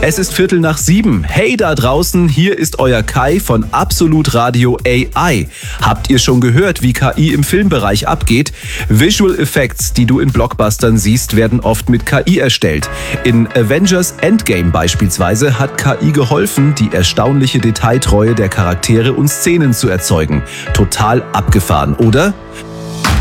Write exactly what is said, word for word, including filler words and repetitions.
Es ist Viertel nach sieben. Hey da draußen, hier ist euer Kai von Absolut Radio A I. Habt ihr schon gehört, wie K I im Filmbereich abgeht? Visual Effects, die du in Blockbustern siehst, werden oft mit K I erstellt. In Avengers Endgame beispielsweise hat K I geholfen, die erstaunliche Detailtreue der Charaktere und Szenen zu erzeugen. Total abgefahren, oder?